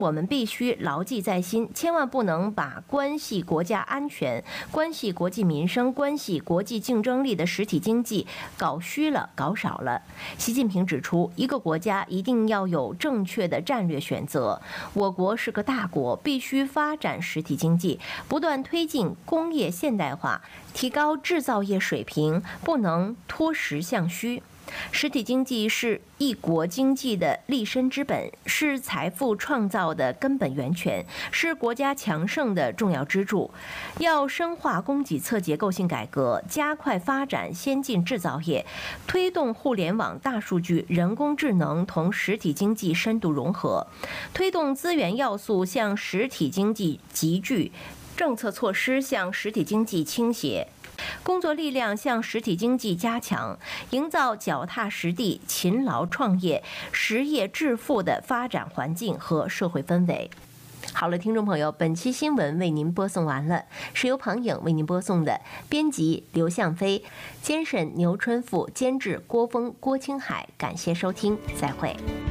我们必须牢记在心，千万不能把关系国家安全、关系国计民生、关系国际竞争力的实体经济搞虚了、搞少了。习近平指出，一个国家一定要有正确的战略选择。我国是个大国，必须发展实体经济，不断推进工业现代化，提高制造业水平，不能脱实向虚。实体经济是一国经济的立身之本，是财富创造的根本源泉，是国家强盛的重要支柱。要深化供给侧结构性改革，加快发展先进制造业，推动互联网、大数据、人工智能同实体经济深度融合，推动资源要素向实体经济集聚，政策措施向实体经济倾斜。工作力量向实体经济加强，营造脚踏实地、勤劳创业、实业致富的发展环境和社会氛围。好了，听众朋友，本期新闻为您播送完了，是由庞颖为您播送的，编辑刘向飞，监审牛春富，监制郭峰、郭青海，感谢收听，再会。